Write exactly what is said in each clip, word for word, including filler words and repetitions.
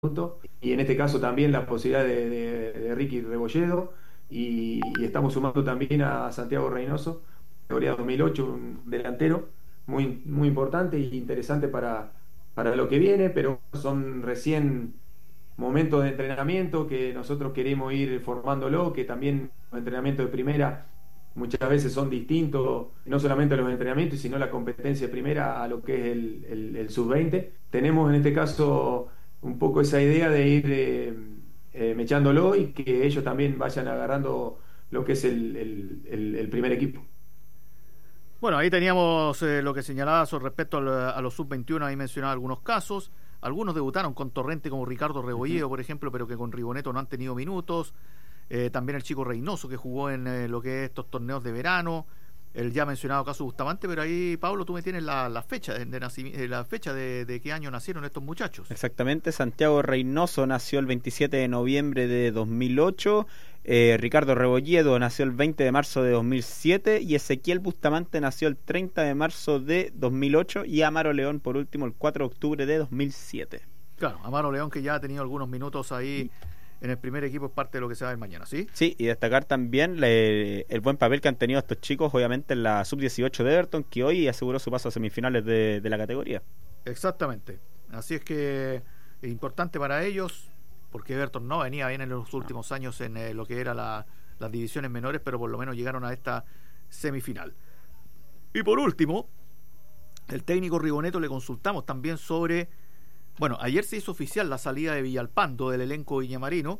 y en este caso también la posibilidad de, de, de Ricky Rebolledo, y, y estamos sumando también a Santiago Reynoso, categoría dos mil ocho, un delantero muy, muy importante e interesante para, para lo que viene, pero son recién momentos de entrenamiento que nosotros queremos ir formándolo, que también los entrenamientos de primera muchas veces son distintos, no solamente los entrenamientos, sino la competencia de primera a lo que es el, el, el sub veinte. Tenemos en este caso un poco esa idea de ir eh, eh, mechándolo y que ellos también vayan agarrando lo que es el, el, el, el primer equipo. Bueno, ahí teníamos eh, lo que señalaba sobre respecto a, a los sub veintiuno, ahí mencionaba algunos casos. Algunos debutaron con Torrente como Ricardo Rebolledo, uh-huh. por ejemplo, pero que con Rigoneto no han tenido minutos. Eh, también el chico Reynoso, que jugó en eh, lo que es estos torneos de verano. El ya mencionado caso Bustamante, pero ahí, Pablo, tú me tienes la, la fecha de, de nacimiento, la fecha de, de qué año nacieron estos muchachos. Exactamente, Santiago Reynoso nació el veintisiete de noviembre de dos mil ocho, eh, Ricardo Rebolledo nació el veinte de marzo de dos mil siete y Ezequiel Bustamante nació el treinta de marzo de dos mil ocho y Amaro León, por último, el cuatro de octubre de dos mil siete. Claro, Amaro León, que ya ha tenido algunos minutos ahí en el primer equipo, es parte de lo que se va a ver mañana, ¿sí? Sí, y destacar también le, el buen papel que han tenido estos chicos, obviamente, en la sub dieciocho de Everton, que hoy aseguró su paso a semifinales de, de la categoría. Exactamente. Así es que es importante para ellos, porque Everton no venía bien en los últimos años en eh, lo que era la, las divisiones menores, pero por lo menos llegaron a esta semifinal. Y por último, el técnico Rigoneto le consultamos también sobre... Bueno, ayer se hizo oficial la salida de Villalpando del elenco viñamarino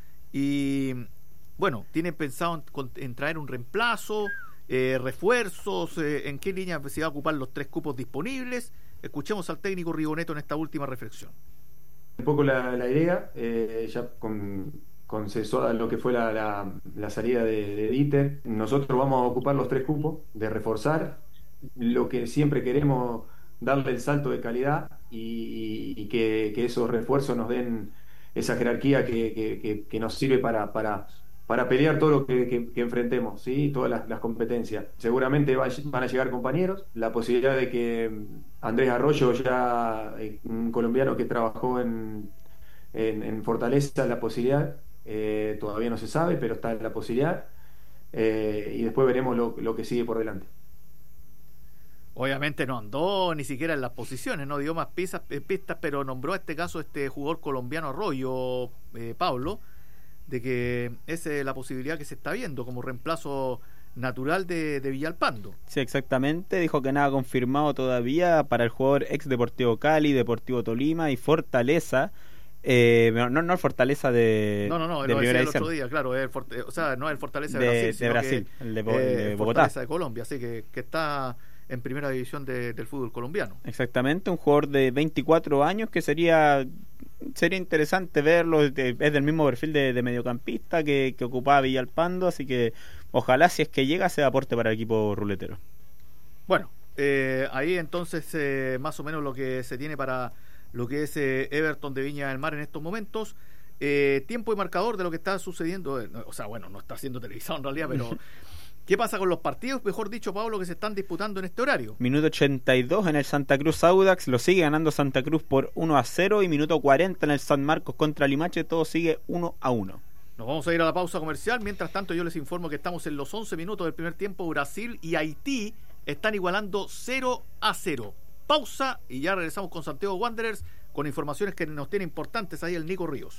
y, bueno, tienen pensado en, en traer un reemplazo, eh, refuerzos, eh, en qué línea se va a ocupar los tres cupos disponibles. Escuchemos al técnico Rigoneto en esta última reflexión. Un poco la, la idea, eh, ya con, consensuada lo que fue la, la, la salida de, de Dieter, nosotros vamos a ocupar los tres cupos, de reforzar lo que siempre queremos, darle el salto de calidad y, y que, que esos refuerzos nos den esa jerarquía que, que, que, que nos sirve para, para, para pelear todo lo que, que, que enfrentemos, ¿sí? Todas las, las competencias. Seguramente va, van a llegar compañeros, la posibilidad de que Andrés Arroyo, ya un colombiano que trabajó en, en, en Fortaleza, la posibilidad, eh, todavía no se sabe, pero está la posibilidad, eh, y después veremos lo, lo que sigue por delante. Obviamente no andó ni siquiera en las posiciones, no dio más pistas, pistas pero nombró a este caso este jugador colombiano Arroyo, eh, Pablo, de que esa es la posibilidad que se está viendo como reemplazo natural de, de Villalpando. Sí, exactamente, dijo que nada confirmado todavía para el jugador ex Deportivo Cali, Deportivo Tolima y Fortaleza. Eh, no, no el Fortaleza de no no no de lo decía el otro día, claro, el Forte, o sea, no el Fortaleza de, de Brasil, de Brasil, que, el de, Bo, eh, de Bogotá, Fortaleza de Colombia, así que, que está en primera división de, del fútbol colombiano. Exactamente, un jugador de veinticuatro años que sería sería interesante verlo, es del mismo perfil de, de mediocampista que, que ocupaba Villalpando, así que ojalá, si es que llega, sea aporte para el equipo ruletero. Bueno, eh, ahí entonces eh, más o menos lo que se tiene para lo que es eh, Everton de Viña del Mar en estos momentos. Eh, tiempo y marcador de lo que está sucediendo, eh, o sea, bueno, no está siendo televisado en realidad, pero ¿qué pasa con los partidos, mejor dicho, Pablo, que se están disputando en este horario? Minuto ochenta y dos en el Santa Cruz Audax, lo sigue ganando Santa Cruz por uno a cero, y minuto cuarenta en el San Marcos contra Limache, todo sigue uno a uno. Nos vamos a ir a la pausa comercial. Mientras tanto, yo les informo que estamos en los once minutos del primer tiempo. Brasil y Haití están igualando cero a cero. Pausa y ya regresamos con Santiago Wanderers con informaciones que nos tienen importantes ahí el Nico Ríos.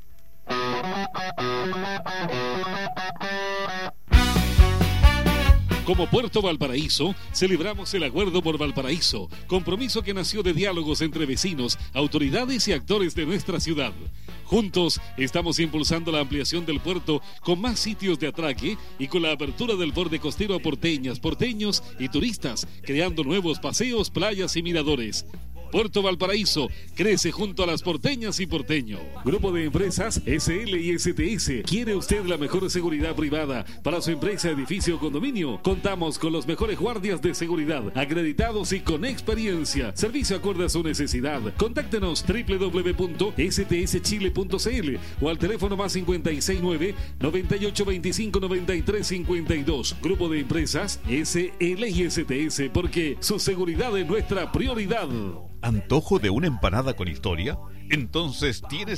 Como Puerto Valparaíso, celebramos el Acuerdo por Valparaíso, compromiso que nació de diálogos entre vecinos, autoridades y actores de nuestra ciudad. Juntos estamos impulsando la ampliación del puerto con más sitios de atraque y con la apertura del borde costero a porteñas, porteños y turistas, creando nuevos paseos, playas y miradores. Puerto Valparaíso crece junto a las porteñas y porteños. Grupo de Empresas S L y S T S. ¿Quiere usted la mejor seguridad privada para su empresa, edificio o condominio? Contamos con los mejores guardias de seguridad, acreditados y con experiencia. Servicio acorde a su necesidad. Contáctenos doble u doble u doble u punto s t s chile punto c l o al teléfono más cincuenta y seis nueve, noventa y ocho veinticinco, noventa y tres cincuenta y dos. Grupo de Empresas S L y S T S, porque su seguridad es nuestra prioridad. ¿Antojo de una empanada con historia? entonces tienes